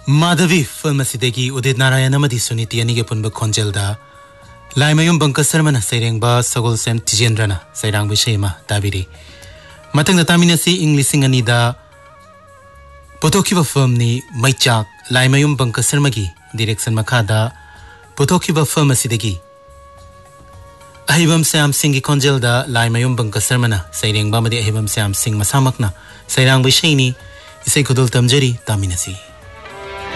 Madhavi film असिदगी Udit Narayan अमदी Suniti अनिगे पुनब खोंजेलदा लाइमयुम बंकस शर्मना सैरेंगबा Sagol same तिजेंद्रना Sairang विषयमा ताबिरी मतंग तामिनसी इंग लिसिंग अनिदा पुथोखिबा फिल्मनी मैचाक लाइमयुम बंकस शर्मगी direction मखादा पुथोखिबा film असिदगी अहिबम Shyam Singh की खोंजेलदा लाइमयुम बंकस शर्मना सैरेंगबा मदि अहिबम श्याम सिंह मसामकना सैरांग विषयनी इसे खुदुल तमजरी तामिनसी